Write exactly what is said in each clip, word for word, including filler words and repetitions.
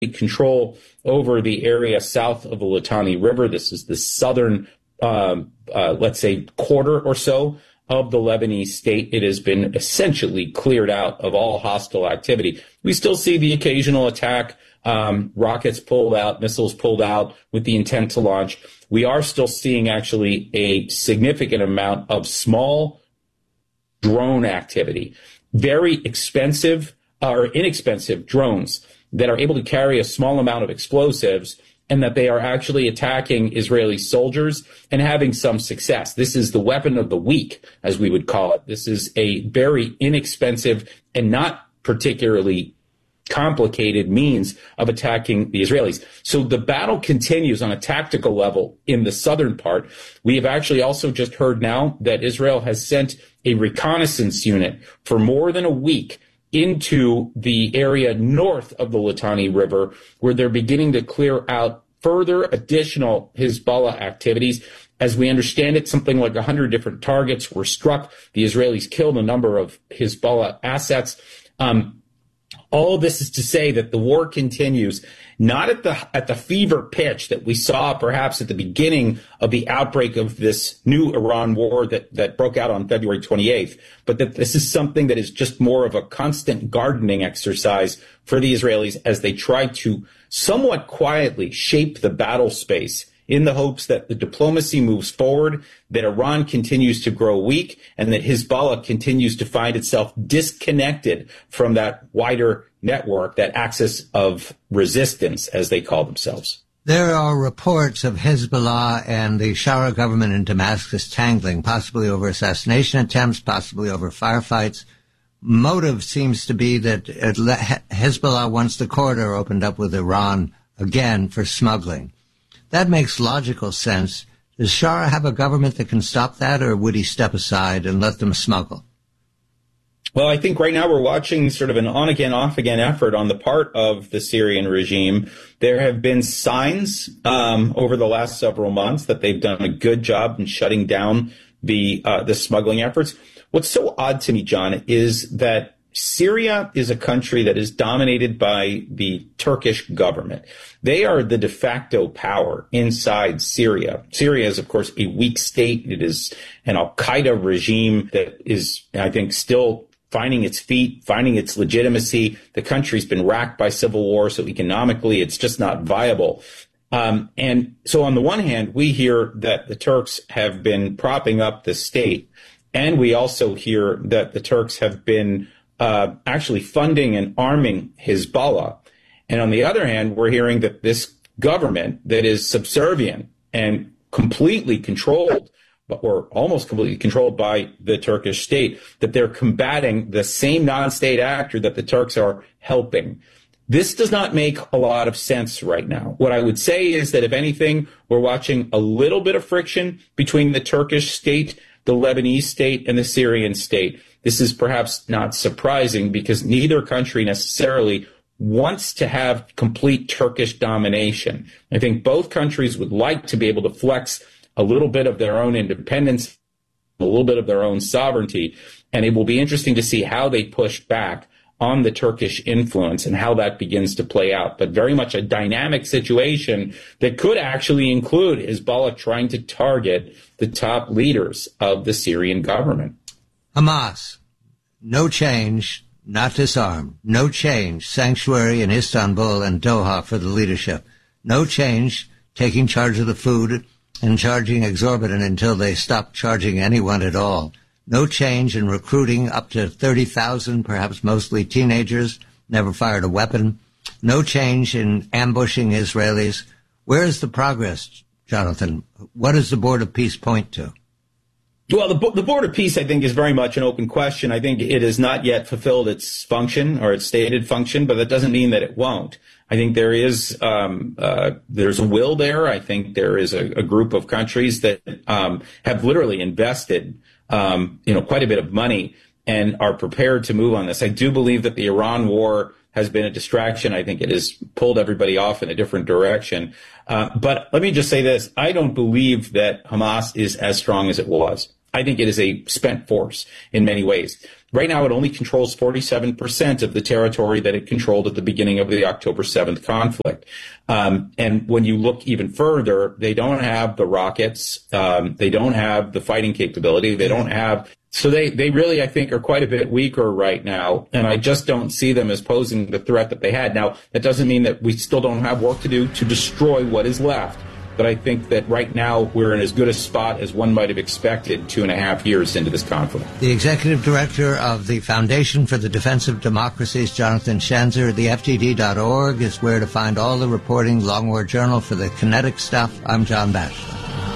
control over the area south of the Litani River. This is the southern, um, uh, let's say, quarter or so of the Lebanese state. It has been essentially cleared out of all hostile activity. We still see the occasional attack, um, rockets pulled out, missiles pulled out with the intent to launch. We are still seeing actually a significant amount of small drone activity, very expensive uh, or inexpensive drones that are able to carry a small amount of explosives, and that they are actually attacking Israeli soldiers and having some success. This is the weapon of the week, as we would call it. This is a very inexpensive and not particularly complicated means of attacking the Israelis. So the battle continues on a tactical level in the southern part. We have actually also just heard now that Israel has sent a reconnaissance unit for more than a week into the area north of the Litani River, where they're beginning to clear out further additional Hezbollah activities. As we understand it, something like one hundred different targets were struck. The Israelis killed a number of Hezbollah assets. Um, all of this is to say that the war continues, not at the at the fever pitch that we saw perhaps at the beginning of the outbreak of this new Iran war that, that broke out on February twenty-eighth, but that this is something that is just more of a constant gardening exercise for the Israelis as they try to somewhat quietly shape the battle space in the hopes that the diplomacy moves forward, that Iran continues to grow weak, and that Hezbollah continues to find itself disconnected from that wider network, that axis of resistance, as they call themselves. There are reports of Hezbollah and the Shara government in Damascus tangling, possibly over assassination attempts, possibly over firefights. Motive seems to be that Hezbollah wants the corridor opened up with Iran again for smuggling. That makes logical sense. Does Shara have a government that can stop that, or would he step aside and let them smuggle? Well, I think right now we're watching sort of an on-again, off-again effort on the part of the Syrian regime. There have been signs um, over the last several months that they've done a good job in shutting down the uh, the smuggling efforts. What's so odd to me, John, is that Syria is a country that is dominated by the Turkish government. They are the de facto power inside Syria. Syria is, of course, a weak state. It is an al-Qaeda regime that is, I think, still finding its feet, finding its legitimacy. The country's been racked by civil war, so economically it's just not viable. Um, and so on the one hand, we hear that the Turks have been propping up the state, and we also hear that the Turks have been Uh, actually funding and arming Hezbollah. And on the other hand, we're hearing that this government that is subservient and completely controlled, or almost completely controlled by the Turkish state, that they're combating the same non-state actor that the Turks are helping. This does not make a lot of sense right now. What I would say is that, if anything, we're watching a little bit of friction between the Turkish state, the Lebanese state, and the Syrian state. This is perhaps not surprising, because neither country necessarily wants to have complete Turkish domination. I think both countries would like to be able to flex a little bit of their own independence, a little bit of their own sovereignty, and it will be interesting to see how they push back on the Turkish influence and how that begins to play out. But very much a dynamic situation that could actually include Hezbollah trying to target the top leaders of the Syrian government. Hamas, no change, not disarm. No change, sanctuary in Istanbul and Doha for the leadership. No change, taking charge of the food and charging exorbitant until they stop charging anyone at all. No change in recruiting up to thirty thousand, perhaps mostly teenagers, never fired a weapon. No change in ambushing Israelis. Where is the progress, Jonathan? What does the Board of Peace point to? Well, the, the Board of Peace, I think, is very much an open question. I think it has not yet fulfilled its function or its stated function, but that doesn't mean that it won't. I think there is um, uh, there's a will there. I think there is a, a group of countries that um, have literally invested um, you know, quite a bit of money and are prepared to move on this. I do believe that the Iran war has been a distraction. I think it has pulled everybody off in a different direction. Uh, but let me just say this. I don't believe that Hamas is as strong as it was. I think it is a spent force in many ways. Right now, it only controls forty-seven percent of the territory that it controlled at the beginning of the October seventh conflict. Um, and when you look even further, they don't have the rockets. Um, they don't have the fighting capability. They don't have. So they, they really, I think, are quite a bit weaker right now. And I just don't see them as posing the threat that they had. Now, that doesn't mean that we still don't have work to do to destroy what is left. But I think that right now we're in as good a spot as one might have expected two and a half years into this conflict. The executive director of the Foundation for the Defense of Democracies, Jonathan Schanzer, the F D D dot org is where to find all the reporting. Long War Journal for the kinetic stuff. I'm John Batchelor.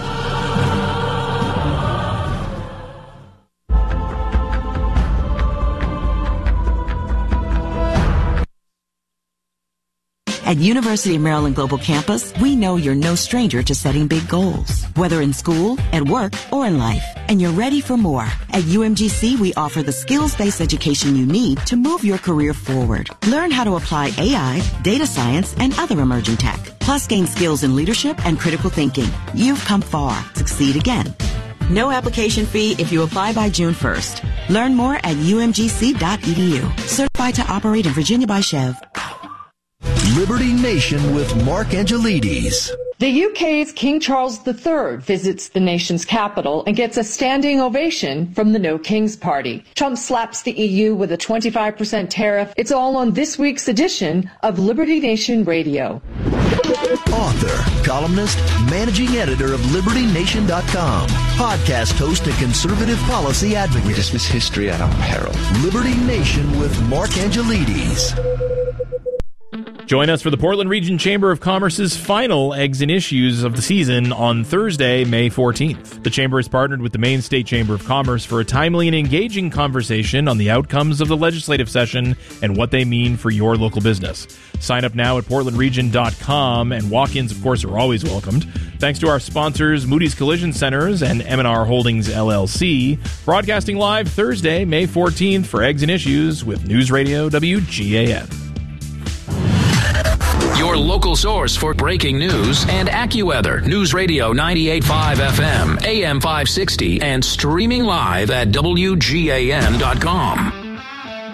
At University of Maryland Global Campus, we know you're no stranger to setting big goals, whether in school, at work, or in life, and you're ready for more. At U M G C, we offer the skills-based education you need to move your career forward. Learn how to apply A I, data science, and other emerging tech, plus gain skills in leadership and critical thinking. You've come far. Succeed again. No application fee if you apply by June first. Learn more at U M G C dot E D U. Certified to operate in Virginia by Chev. Liberty Nation with Mark Angelides. The U K's King Charles the Third visits the nation's capital and gets a standing ovation from the No Kings Party. Trump slaps the E U with a twenty-five percent tariff. It's all on this week's edition of Liberty Nation Radio. Author, columnist, managing editor of Liberty Nation dot com, podcast host and conservative policy advocate. We dismiss history at our peril. Liberty Nation with Mark Angelides. Join us for the Portland Region Chamber of Commerce's final Eggs and Issues of the season on Thursday, May fourteenth. The Chamber has partnered with the Maine State Chamber of Commerce for a timely and engaging conversation on the outcomes of the legislative session and what they mean for your local business. Sign up now at Portland Region dot com, and walk-ins, of course, are always welcomed. Thanks to our sponsors, Moody's Collision Centers and M and R Holdings, L L C. Broadcasting live Thursday, May fourteenth for Eggs and Issues with News Radio W G A N. Your local source for breaking news and AccuWeather. News Radio ninety-eight point five F M, A M five sixty, and streaming live at W G A N dot com.